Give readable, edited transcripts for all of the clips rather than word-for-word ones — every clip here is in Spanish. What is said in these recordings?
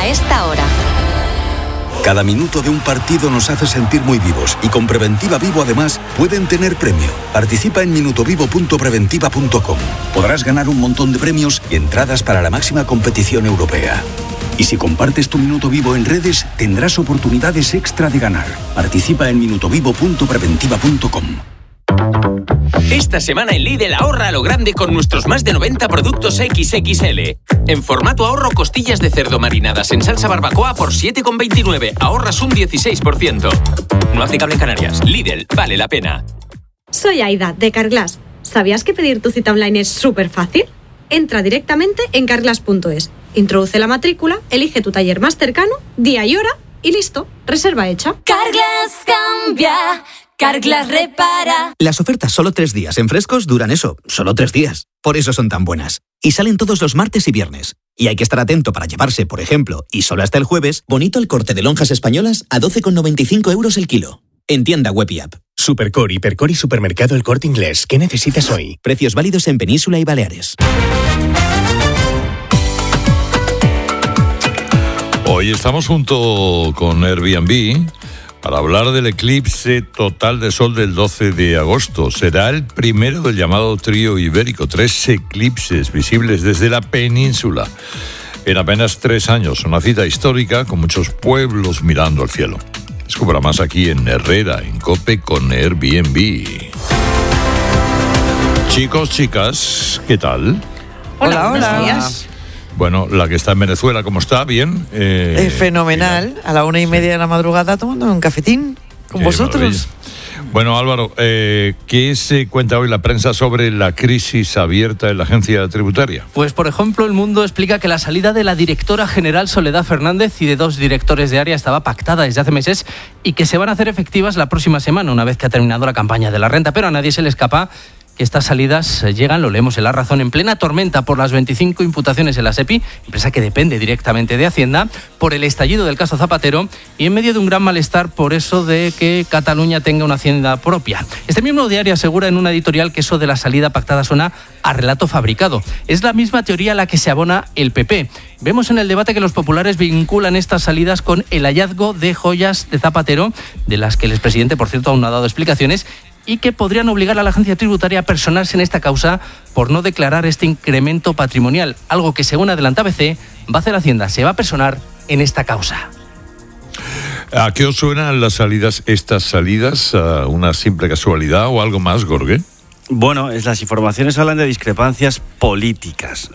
esta hora. Cada minuto de un partido nos hace sentir muy vivos y con Preventiva Vivo además pueden tener premio. Participa en minutovivo.preventiva.com. Podrás ganar un montón de premios y entradas para la máxima competición europea. Y si compartes tu Minuto Vivo en redes, tendrás oportunidades extra de ganar. Participa en minutovivo.preventiva.com. Esta semana en Lidl ahorra a lo grande con nuestros más de 90 productos XXL. En formato ahorro, costillas de cerdo marinadas en salsa barbacoa por 7,29. Ahorras un 16%. No aplicable en Canarias. Lidl, vale la pena. Soy Aida, de Carglass. ¿Sabías que pedir tu cita online es súper fácil? Entra directamente en carglass.es. Introduce la matrícula, elige tu taller más cercano, día y hora y listo. Reserva hecha. Carglass cambia. Carglass repara. Las ofertas solo 3 días en Frescos duran eso, solo 3 días. Por eso son tan buenas. Y salen todos los martes y viernes. Y hay que estar atento para llevarse, por ejemplo, y solo hasta el jueves, bonito el corte de lonjas españolas a 12,95 € el kilo. En tienda web y app. Supercor, Hipercor y Supermercado El Corte Inglés. ¿Qué necesitas hoy? Precios válidos en Península y Baleares. Hoy estamos junto con Airbnb para hablar del eclipse total de sol del 12 de agosto. Será el primero del llamado trío ibérico. 3 eclipses visibles desde la península en apenas 3 años. Una cita histórica con muchos pueblos mirando al cielo. Descubra más aquí en Herrera, en COPE con Airbnb. Chicos, chicas, ¿qué tal? Hola, buenos días. Bueno, la que está en Venezuela, ¿cómo está? ¿Bien? Fenomenal. A la 1:30 de la madrugada tomando un cafetín con vosotros. Maravilla. Bueno, Álvaro, ¿qué se cuenta hoy la prensa sobre la crisis abierta en la agencia tributaria? Pues, por ejemplo, El Mundo explica que la salida de la directora general Soledad Fernández y de 2 directores de área estaba pactada desde hace meses y que se van a hacer efectivas la próxima semana, una vez que ha terminado la campaña de la renta. Pero a nadie se le escapa que estas salidas llegan, lo leemos en La Razón, en plena tormenta por las 25 imputaciones en la SEPI, empresa que depende directamente de Hacienda, por el estallido del caso Zapatero y en medio de un gran malestar por eso de que Cataluña tenga una hacienda propia. Este mismo diario asegura en una editorial que eso de la salida pactada suena a relato fabricado. Es la misma teoría a la que se abona el PP. Vemos en el debate que los populares vinculan estas salidas con el hallazgo de joyas de Zapatero, de las que el expresidente, por cierto, aún no ha dado explicaciones, y que podrían obligar a la agencia tributaria a personarse en esta causa por no declarar este incremento patrimonial, algo que, según adelanta ABC, va a hacer Hacienda, se va a personar en esta causa. ¿A qué os suenan estas salidas? ¿Una simple casualidad o algo más, Gorge? Bueno, las informaciones hablan de discrepancias políticas,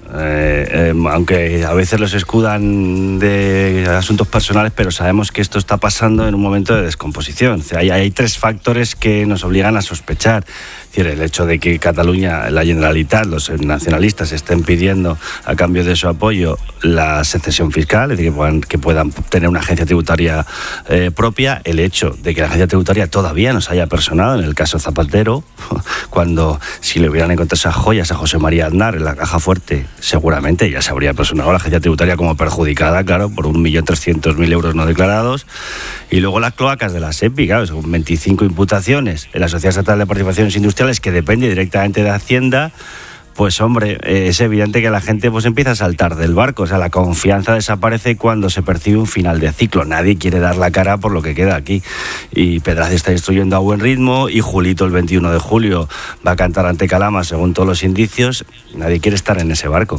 aunque a veces los escudan de asuntos personales, pero sabemos que esto está pasando en un momento de descomposición. O sea, hay 3 factores que nos obligan a sospechar. Es decir, el hecho de que Cataluña, la Generalitat, los nacionalistas estén pidiendo a cambio de su apoyo la secesión fiscal, es decir, que puedan tener una agencia tributaria propia, el hecho de que la agencia tributaria todavía no se haya personado en el caso Zapatero, cuando si le hubieran encontrado esas joyas a José María Aznar en la caja fuerte, seguramente ya se habría personado la agencia tributaria como perjudicada, claro, por 1.300.000 € no declarados. Y luego las cloacas de la SEPI, claro, son 25 imputaciones en la Sociedad Estatal de Participaciones Industriales, que depende directamente de Hacienda. Pues hombre, es evidente que la gente pues empieza a saltar del barco. O sea, la confianza desaparece cuando se percibe un final de ciclo. Nadie quiere dar la cara por lo que queda aquí. Y Pedraza está instruyendo a buen ritmo, y Julito el 21 de julio va a cantar ante Calama, según todos los indicios. Nadie quiere estar en ese barco.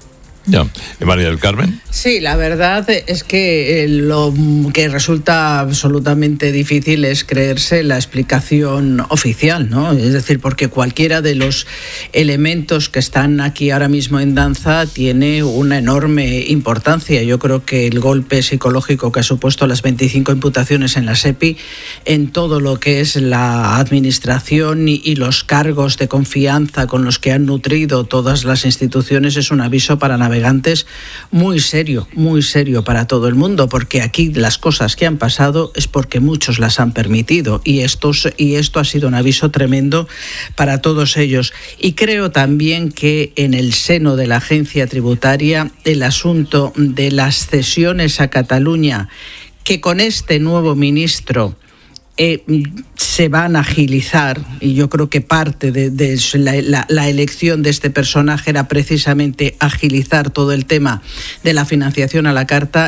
Ya. María del Carmen. Sí, la verdad es que lo que resulta absolutamente difícil es creerse la explicación oficial, ¿no? Es decir, porque cualquiera de los elementos que están aquí ahora mismo en danza tiene una enorme importancia. Yo creo que el golpe psicológico que ha supuesto las 25 imputaciones en la SEPI, en todo lo que es la administración y los cargos de confianza con los que han nutrido todas las instituciones, es un aviso para navegantes muy serio para todo el mundo, porque aquí las cosas que han pasado es porque muchos las han permitido, y esto ha sido un aviso tremendo para todos ellos. Y creo también que en el seno de la agencia tributaria el asunto de las cesiones a Cataluña, que con este nuevo ministro se van a agilizar, y yo creo que parte de la elección de este personaje era precisamente agilizar todo el tema de la financiación a la carta,